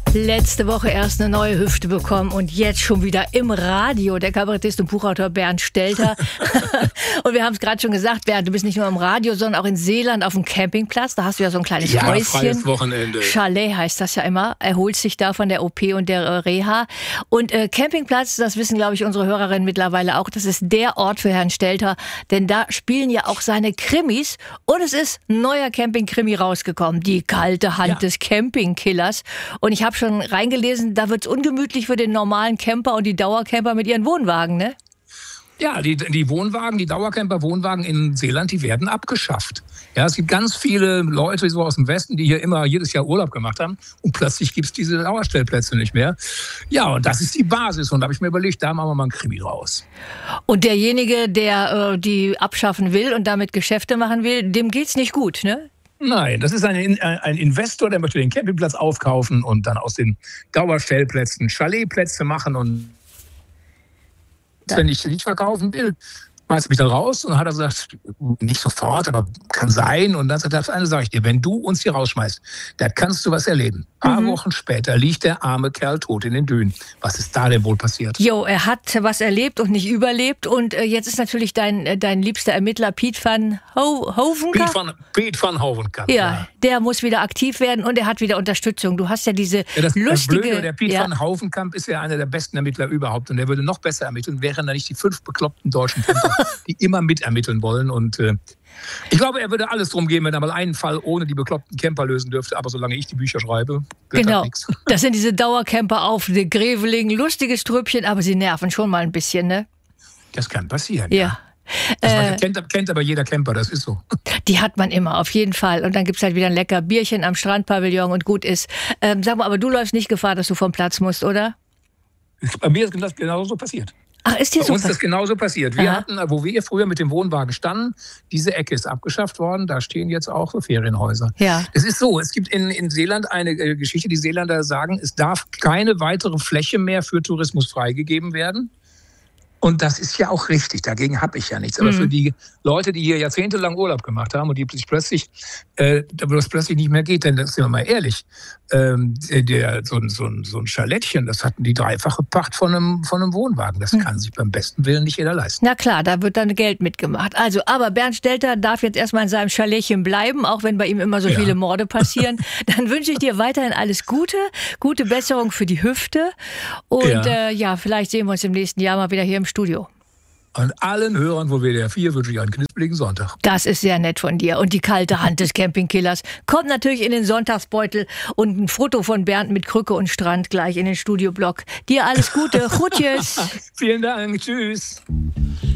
Letzte Woche erst eine neue Hüfte bekommen und jetzt schon wieder im Radio. Der Kabarettist und Buchautor Bernd Stelter. Und wir haben es gerade schon gesagt, Bernd, du bist nicht nur im Radio, sondern auch in Seeland auf dem Campingplatz. Da hast du ja so ein kleines Häuschen. Freies Wochenende. Chalet heißt das ja immer. Erholst dich da von der OP und der Reha. Und Campingplatz, das wissen, glaube ich, unsere Hörerinnen mittlerweile auch, das ist der Ort für Herrn Stelter. Denn da spielen ja auch seine Krimis. Und es ist ein neuer Camping-Krimi rausgekommen. Die kalte Hand des Campingkillers. Und ich habe schon reingelesen, da wird's ungemütlich für den normalen Camper und die Dauercamper mit ihren Wohnwagen, ne? Ja, die Wohnwagen, die Dauercamper-Wohnwagen in Seeland, die werden abgeschafft. Ja, es gibt ganz viele Leute so aus dem Westen, die hier immer jedes Jahr Urlaub gemacht haben und plötzlich gibt's diese Dauerstellplätze nicht mehr. Ja, und das ist die Basis und da habe ich mir überlegt, da machen wir mal einen Krimi draus. Und derjenige, der die abschaffen will und damit Geschäfte machen will, dem geht's nicht gut, ne? Nein, das ist ein Investor, der möchte den Campingplatz aufkaufen und dann aus den Dauerstellplätzen Chaletplätze machen. Und wenn ich den nicht verkaufen will, schmeißt mich da raus. Und dann hat er gesagt, nicht sofort, aber kann sein. Und dann sagt er, das eine sage ich dir, wenn du uns hier rausschmeißt, da kannst du was erleben. Ein paar Wochen später liegt der arme Kerl tot in den Dünen. Was ist da denn wohl passiert? Jo, er hat was erlebt und nicht überlebt. Und jetzt ist natürlich dein liebster Ermittler Piet van Hovenkamp. Piet van Hovenkamp. Ja, der muss wieder aktiv werden und er hat wieder Unterstützung. Du hast ja diese lustige... Das Blöde, der Piet van Hovenkamp ist ja einer der besten Ermittler überhaupt. Und der würde noch besser ermitteln, wären da nicht die 5 bekloppten deutschen Camper, die immer mitermitteln wollen. Und ich glaube, er würde alles drum geben, wenn er mal einen Fall ohne die bekloppten Camper lösen dürfte. Aber solange ich die Bücher schreibe, wird genau. Das nichts. Das sind diese Dauercamper auf der Greveling. Lustiges Trüppchen, aber sie nerven schon mal ein bisschen, ne? Das kann passieren, ja. Das kennt aber jeder Camper, das ist so. Die hat man immer, auf jeden Fall. Und dann gibt's halt wieder ein lecker Bierchen am Strandpavillon und gut ist. Sag mal, aber du läufst nicht Gefahr, dass du vom Platz musst, oder? Bei mir ist das genauso passiert. Ach, ist dir Bei uns ist das genauso passiert. Wir hatten, wo wir früher mit dem Wohnwagen standen, diese Ecke ist abgeschafft worden, da stehen jetzt auch Ferienhäuser. Ja. Es ist so, es gibt in Seeland eine Geschichte, die Seeländer sagen, es darf keine weitere Fläche mehr für Tourismus freigegeben werden. Und das ist ja auch richtig, dagegen habe ich ja nichts. Aber für die Leute, die hier jahrzehntelang Urlaub gemacht haben und die sich plötzlich, wo das plötzlich nicht mehr geht, denn das sind wir mal ehrlich, so ein Chalettchen, das hatten die 3-fache Pacht von einem Wohnwagen. Das kann sich beim besten Willen nicht jeder leisten. Na klar, da wird dann Geld mitgemacht. Also, aber Bernd Stelter darf jetzt erstmal in seinem Chalettchen bleiben, auch wenn bei ihm immer so viele Morde passieren. Dann wünsche ich dir weiterhin alles Gute, gute Besserung für die Hüfte und vielleicht sehen wir uns im nächsten Jahr mal wieder hier im Studio. An allen Hörern von WDR 4 wünsche ich einen knusprigen Sonntag. Das ist sehr nett von dir. Und die kalte Hand des Campingkillers kommt natürlich in den Sonntagsbeutel und ein Foto von Bernd mit Krücke und Strand gleich in den Studioblock. Dir alles Gute. Gutjes. Vielen Dank. Tschüss.